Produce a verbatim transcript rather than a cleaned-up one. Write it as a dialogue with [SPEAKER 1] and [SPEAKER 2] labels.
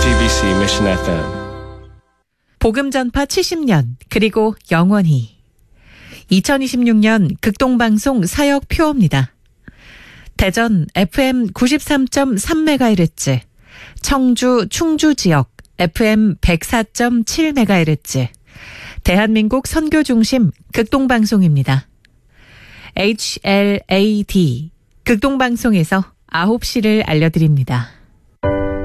[SPEAKER 1] 지티비씨 Mission 에프엠.
[SPEAKER 2] 복음전파 칠십 년 그리고 영원히. 이천이십육 년 극동방송 사역 표어입니다. 대전 에프엠 구십삼 점 삼 메가헤르츠, 청주 충주 지역 에프엠 백사 점 칠 메가헤르츠, 대한민국 선교중심 극동방송입니다. 에이치엘에이디 극동방송에서 아홉 시를 알려드립니다.